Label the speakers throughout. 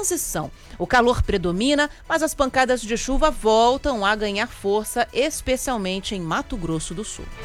Speaker 1: transição. O calor predomina, mas as pancadas de chuva voltam a ganhar força, especialmente em Mato Grosso do Sul.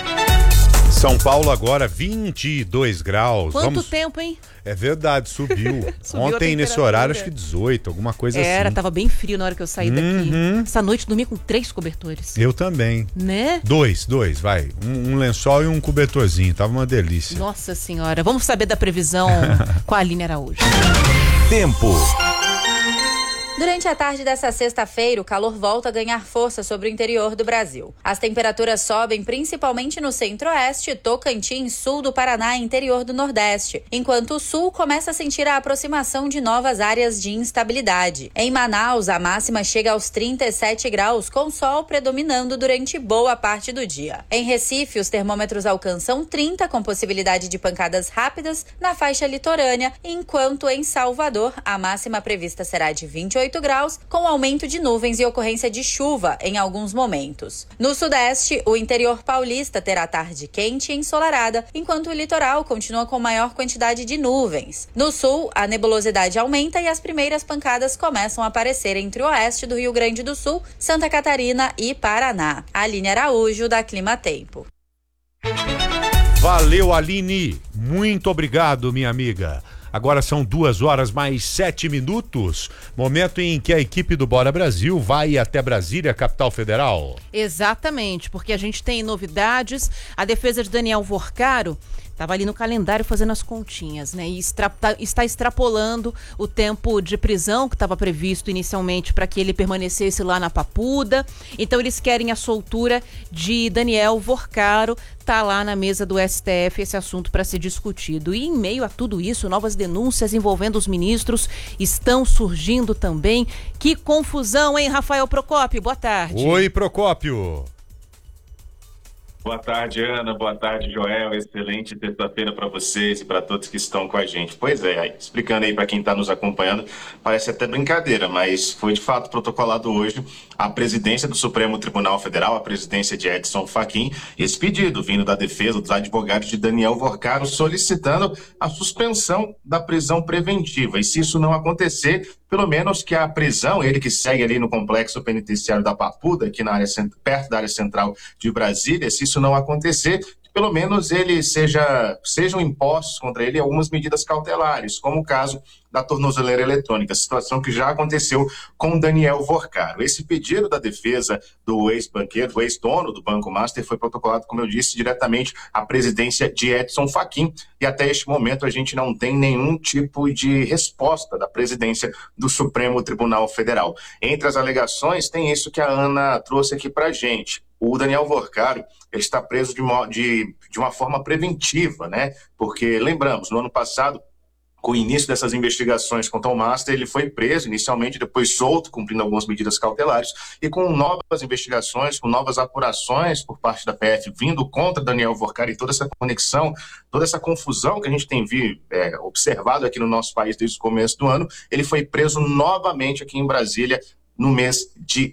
Speaker 2: São Paulo agora 22 graus.
Speaker 1: Quanto tempo, hein?
Speaker 2: É verdade, subiu. Ontem nesse horário acho que 18, alguma coisa assim.
Speaker 1: Tava bem frio na hora que eu saí daqui. Essa noite dormi com 3 cobertores.
Speaker 2: Eu também.
Speaker 1: Né?
Speaker 2: Dois, vai. Um lençol e um cobertorzinho, tava uma delícia.
Speaker 1: Nossa senhora, vamos saber da previsão com a Aline Araújo.
Speaker 3: Tempo.
Speaker 4: Durante a tarde dessa sexta-feira, o calor volta a ganhar força sobre o interior do Brasil. As temperaturas sobem principalmente no centro-oeste, Tocantins, sul do Paraná e interior do Nordeste, enquanto o sul começa a sentir a aproximação de novas áreas de instabilidade. Em Manaus, a máxima chega aos 37 graus, com sol predominando durante boa parte do dia. Em Recife, os termômetros alcançam 30, com possibilidade de pancadas rápidas na faixa litorânea, enquanto em Salvador, a máxima prevista será de 28 graus, com aumento de nuvens e ocorrência de chuva em alguns momentos. No sudeste, o interior paulista terá tarde quente e ensolarada, enquanto o litoral continua com maior quantidade de nuvens. No sul, a nebulosidade aumenta e as primeiras pancadas começam a aparecer entre o oeste do Rio Grande do Sul, Santa Catarina e Paraná. Aline Araújo, da Clima Tempo.
Speaker 2: Valeu, Aline. Muito obrigado, minha amiga. Agora são 2h mais 7 minutos, momento em que a equipe do Bora Brasil vai até Brasília, capital federal.
Speaker 1: Exatamente, porque a gente tem novidades. A defesa de Daniel Vorcaro estava ali no calendário fazendo as continhas, né? E está extrapolando o tempo de prisão que estava previsto inicialmente para que ele permanecesse lá na Papuda. Então eles querem a soltura de Daniel Vorcaro. Tá lá na mesa do STF esse assunto para ser discutido. E em meio a tudo isso, novas denúncias envolvendo os ministros estão surgindo também. Que confusão, hein, Rafael Procópio? Boa tarde.
Speaker 2: Oi, Procópio.
Speaker 5: Boa tarde, Ana. Boa tarde, Joel. Excelente terça-feira para vocês e para todos que estão com a gente. Pois é, explicando aí para quem está nos acompanhando, parece até brincadeira, mas foi de fato protocolado hoje a presidência do Supremo Tribunal Federal, a presidência de Edson Fachin, esse pedido vindo da defesa dos advogados de Daniel Vorcaro solicitando a suspensão da prisão preventiva. E se isso não acontecer, pelo menos que a prisão, ele que segue ali no complexo penitenciário da Papuda, aqui na área, perto da área central de Brasília, se isso não acontecer, pelo menos ele sejam impostos contra ele algumas medidas cautelares, como o caso da tornozeleira eletrônica, situação que já aconteceu com Daniel Vorcaro. Esse pedido da defesa do ex-banqueiro, do ex-dono do Banco Master, foi protocolado, como eu disse, diretamente à presidência de Edson Fachin, e até este momento a gente não tem nenhum tipo de resposta da presidência do Supremo Tribunal Federal. Entre as alegações, tem isso que a Ana trouxe aqui pra gente. O Daniel Vorcaro, ele está preso de uma forma preventiva, né? Porque, lembramos, no ano passado, com o início dessas investigações contra o Master, ele foi preso inicialmente, depois solto, cumprindo algumas medidas cautelares, e com novas investigações, com novas apurações por parte da PF vindo contra Daniel Vorcaro e toda essa conexão, toda essa confusão que a gente tem observado aqui no nosso país desde o começo do ano, ele foi preso novamente aqui em Brasília, no mês de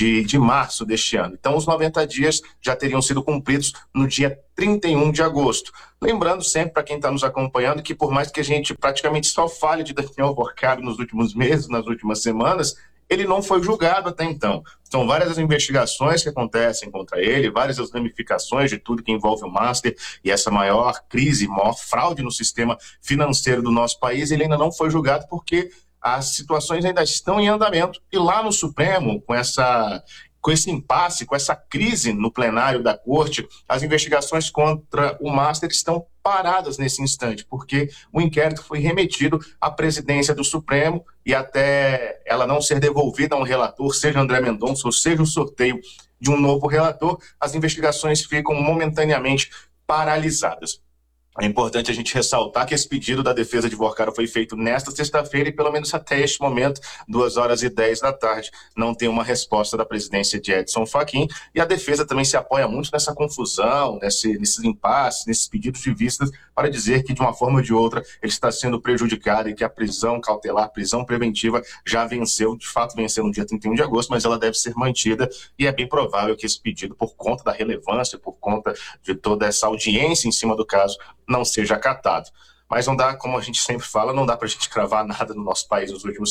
Speaker 5: março deste ano. Então, os 90 dias já teriam sido cumpridos no dia 31 de agosto. Lembrando sempre, para quem está nos acompanhando, que por mais que a gente praticamente só fale de Daniel Vorcaro nos últimos meses, nas últimas semanas, ele não foi julgado até então. São várias as investigações que acontecem contra ele, várias as ramificações de tudo que envolve o Master e essa maior crise, maior fraude no sistema financeiro do nosso país. Ele ainda não foi julgado porque as situações ainda estão em andamento, e lá no Supremo, com esse impasse, com essa crise no plenário da Corte, as investigações contra o Master estão paradas nesse instante, porque o inquérito foi remetido à presidência do Supremo, e até ela não ser devolvida a um relator, seja André Mendonça ou seja o sorteio de um novo relator, as investigações ficam momentaneamente paralisadas. É importante a gente ressaltar que esse pedido da defesa de Vorcaro foi feito nesta sexta-feira e, pelo menos até este momento, 2h10 da tarde, não tem uma resposta da presidência de Edson Fachin. E a defesa também se apoia muito nessa confusão, nesses impasses, nesses pedidos de vistas, para dizer que, de uma forma ou de outra, ele está sendo prejudicado e que a prisão cautelar, prisão preventiva, já venceu, de fato venceu no dia 31 de agosto, mas ela deve ser mantida, e é bem provável que esse pedido, por conta da relevância, por conta de toda essa audiência em cima do caso, não seja acatado. Mas não dá, como a gente sempre fala, não dá para a gente cravar nada no nosso país nos últimos